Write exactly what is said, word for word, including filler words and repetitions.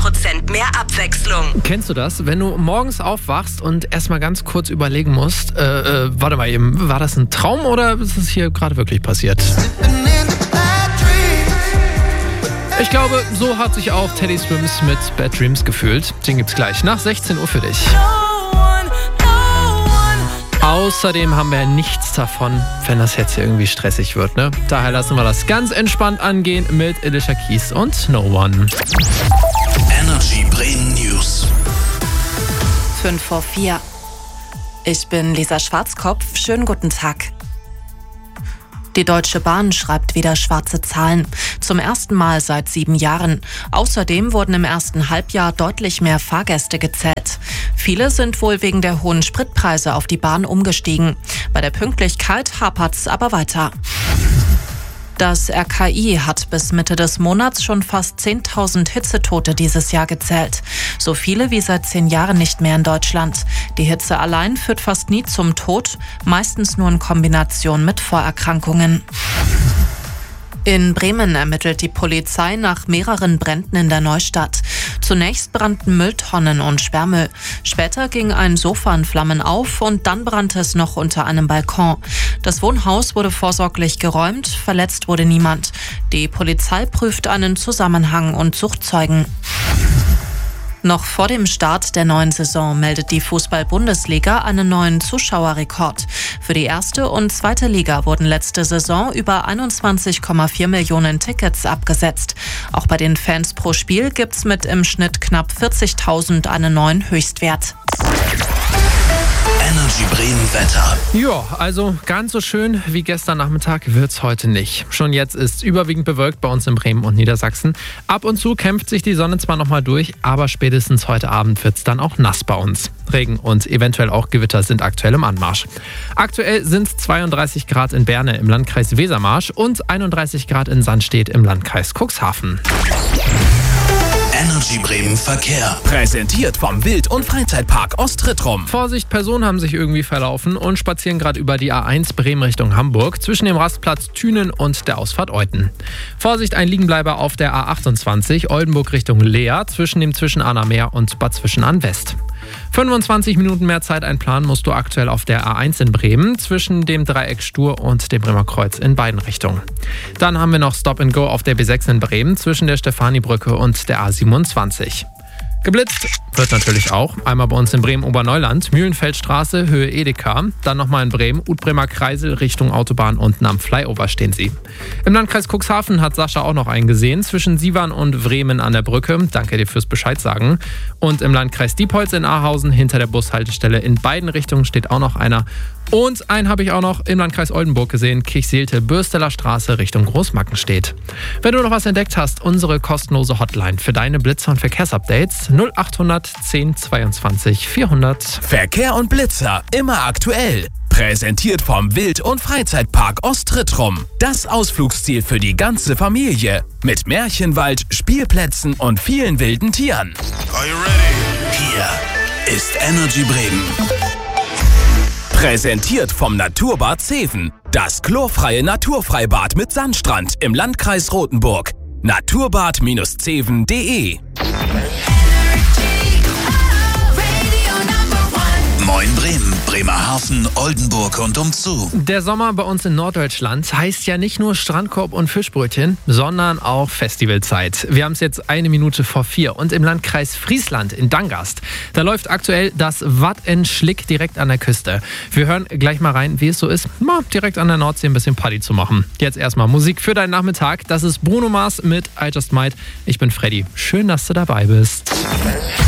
Prozent mehr Abwechslung. Kennst du das? Wenn du morgens aufwachst und erstmal ganz kurz überlegen musst, äh, äh, warte mal eben, war das ein Traum oder ist es hier gerade wirklich passiert? Ich glaube, so hat sich auch Teddy Swims mit Bad Dreams gefühlt. Den gibt's gleich nach sechzehn Uhr für dich. Außerdem haben wir nichts davon, wenn das jetzt hier irgendwie stressig wird, ne? Daher lassen wir das ganz entspannt angehen mit Alicia Keys und No One. Energy Bremen News. fünf vor vier. Ich bin Lisa Schwarzkopf. Schönen guten Tag. Die Deutsche Bahn schreibt wieder schwarze Zahlen. Zum ersten Mal seit sieben Jahren. Außerdem wurden im ersten Halbjahr deutlich mehr Fahrgäste gezählt. Viele sind wohl wegen der hohen Spritpreise auf die Bahn umgestiegen. Bei der Pünktlichkeit hapert's aber weiter. Das R K I hat bis Mitte des Monats schon fast zehntausend Hitzetote dieses Jahr gezählt. So viele wie seit zehn Jahren nicht mehr in Deutschland. Die Hitze allein führt fast nie zum Tod, meistens nur in Kombination mit Vorerkrankungen. In Bremen ermittelt die Polizei nach mehreren Bränden in der Neustadt. Zunächst brannten Mülltonnen und Sperrmüll. Später ging ein Sofa in Flammen auf und dann brannte es noch unter einem Balkon. Das Wohnhaus wurde vorsorglich geräumt, verletzt wurde niemand. Die Polizei prüft einen Zusammenhang und sucht Zeugen. Noch vor dem Start der neuen Saison meldet die Fußball-Bundesliga einen neuen Zuschauerrekord. Für die erste und zweite Liga wurden letzte Saison über einundzwanzig Komma vier Millionen Tickets abgesetzt. Auch bei den Fans pro Spiel gibt's mit im Schnitt knapp vierzigtausend einen neuen Höchstwert. Energy Bremen Wetter. Ja, also ganz so schön wie gestern Nachmittag wird's heute nicht. Schon jetzt ist überwiegend bewölkt bei uns in Bremen und Niedersachsen. Ab und zu kämpft sich die Sonne zwar nochmal durch, aber spätestens heute Abend wird's dann auch nass bei uns. Regen und eventuell auch Gewitter sind aktuell im Anmarsch. Aktuell sind zweiunddreißig Grad in Berne im Landkreis Wesermarsch und einunddreißig Grad in Sandstedt im Landkreis Cuxhaven. Energy Bremen Verkehr. Präsentiert vom Wild- und Freizeitpark Ostrittrum. Vorsicht, Personen haben sich irgendwie verlaufen und spazieren gerade über die A eins Bremen Richtung Hamburg zwischen dem Rastplatz Thünen und der Ausfahrt Euten. Vorsicht, ein Liegenbleiber auf der A achtundzwanzig Oldenburg Richtung Leer zwischen dem Zwischenahner Meer und Bad Zwischenahn West. fünfundzwanzig Minuten mehr Zeit einplanen musst du aktuell auf der A eins in Bremen zwischen dem Dreieck Stur und dem Bremer Kreuz in beiden Richtungen. Dann haben wir noch Stop and Go auf der B sechs in Bremen zwischen der Stefanibrücke und der A siebenundzwanzig. Geblitzt wird natürlich auch. Einmal bei uns in Bremen Oberneuland, Mühlenfeldstraße, Höhe Edeka. Dann nochmal in Bremen, Utbremer Kreisel Richtung Autobahn, unten am Flyover stehen sie. Im Landkreis Cuxhaven hat Sascha auch noch einen gesehen, zwischen Sievern und Bremen an der Brücke. Danke dir fürs Bescheid sagen. Und im Landkreis Diepholz in Ahausen hinter der Bushaltestelle in beiden Richtungen steht auch noch einer. Und einen habe ich auch noch im Landkreis Oldenburg gesehen, Kirchseelte, Bürsteler Straße Richtung Großmackenstedt. Wenn du noch was entdeckt hast, unsere kostenlose Hotline für deine Blitzer- und Verkehrsupdates null achthundert zehn zweiundzwanzig vierhundert. Verkehr und Blitzer immer aktuell. Präsentiert vom Wild- und Freizeitpark Ostrittrum. Das Ausflugsziel für die ganze Familie. Mit Märchenwald, Spielplätzen und vielen wilden Tieren. Are you ready? Hier ist Energy Bremen. Präsentiert vom Naturbad Zeven. Das chlorfreie Naturfreibad mit Sandstrand im Landkreis Rothenburg. naturbad zeven punkt de. Moin Bremen, Bremerhaven, Oldenburg und umzu. Der Sommer bei uns in Norddeutschland heißt ja nicht nur Strandkorb und Fischbrötchen, sondern auch Festivalzeit. Wir haben es jetzt eine Minute vor vier und im Landkreis Friesland in Dangast. Da läuft aktuell das Wat en Schlick direkt an der Küste. Wir hören gleich mal rein, wie es so ist, mal direkt an der Nordsee ein bisschen Party zu machen. Jetzt erstmal Musik für deinen Nachmittag. Das ist Bruno Mars mit I Just Might. Ich bin Freddy. Schön, dass du dabei bist.